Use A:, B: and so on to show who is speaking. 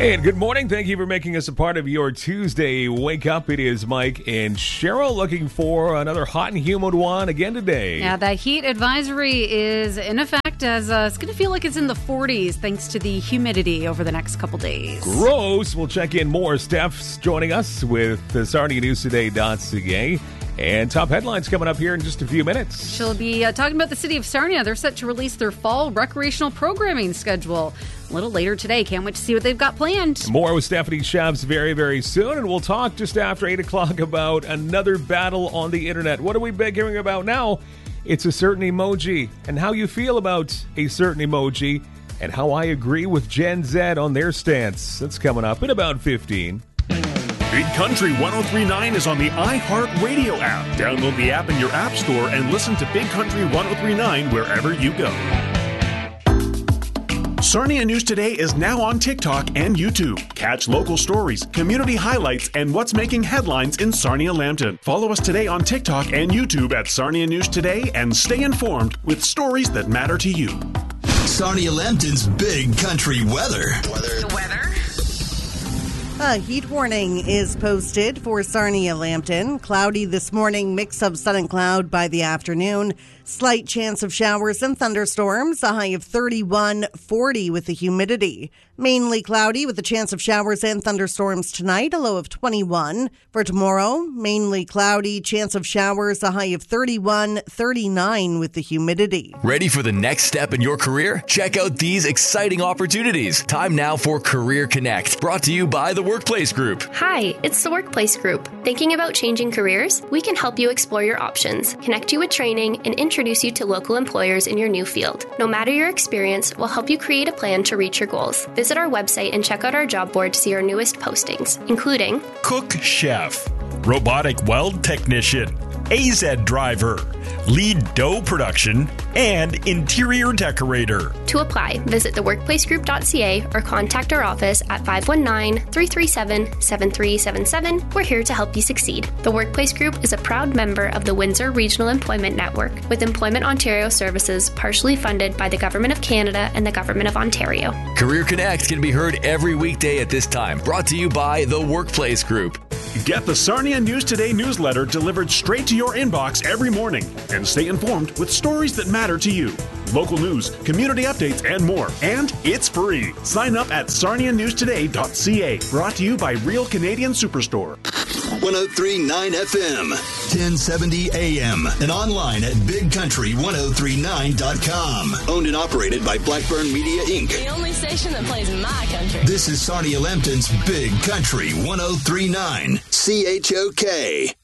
A: Hey, and good morning. Thank you for making us a part of your Tuesday wake up. It is Mike and Cheryl looking for another hot and humid one again today.
B: Yeah, that heat advisory is in effect as it's going to feel like it's in the 40s thanks to the humidity over the next couple days.
A: Gross. We'll check in more. Steph's joining us with the SarniaNewsToday.ca. And top headlines coming up here in just a few minutes.
B: She'll be talking about the city of Sarnia. They're set to release their fall recreational programming schedule a little later today. Can't wait to see what they've got planned.
A: More with Stephanie Shabs very, very soon. And we'll talk just after 8 o'clock about another battle on the internet. What are we hearing about now? It's a certain emoji and how you feel about a certain emoji and how I agree with Gen Z on their stance. That's coming up in about 15.
C: Big Country 103.9 is on the iHeartRadio app. Download the app in your app store and listen to Big Country 103.9 wherever you go. Sarnia News Today is now on TikTok and YouTube. Catch local stories, community highlights, and what's making headlines in Sarnia-Lambton. Follow us today on TikTok and YouTube at Sarnia News Today and stay informed with stories that matter to you.
D: Sarnia-Lambton's Big Country weather.
E: The weather.
F: A heat warning is posted for Sarnia-Lambton. Cloudy this morning, mix of sun and cloud by the afternoon. Slight chance of showers and thunderstorms, a high of 31-40 with the humidity. Mainly cloudy with a chance of showers and thunderstorms tonight, a low of 21. For tomorrow, mainly cloudy, chance of showers, a high of 31-39 with the humidity.
D: Ready for the next step in your career? Check out these exciting opportunities. Time now for Career Connect, brought to you by the Workplace Group.
G: Hi, it's the Workplace Group. Thinking about changing careers? We can help you explore your options, connect you with training, and introduce you to local employers in your new field. No matter your experience, we'll help you create a plan to reach your goals. Visit our website and check out our job board to see our newest postings, including
C: Cook Chef, Robotic Weld Technician, AZ Driver, Lead Dough Production, and Interior Decorator.
G: To apply, visit theworkplacegroup.ca or contact our office at 519-337-7377. We're here to help you succeed. The Workplace Group is a proud member of the Windsor Regional Employment Network, with Employment Ontario services partially funded by the Government of Canada and the Government of Ontario.
D: Career Connect can be heard every weekday at this time, brought to you by the Workplace Group.
C: Get the Sarnia News Today newsletter delivered straight to your inbox every morning and stay informed with stories that matter to you. Local news, community updates, and more. And it's free. Sign up at sarnianewstoday.ca. Brought to you by Real Canadian Superstore.
H: 103.9 FM, 1070 AM, and online at bigcountry1039.com. Owned and operated by Blackburn Media Inc.
E: The only station that plays my country.
H: This is Sarnia-Lambton's Big Country 103.9 CHOK.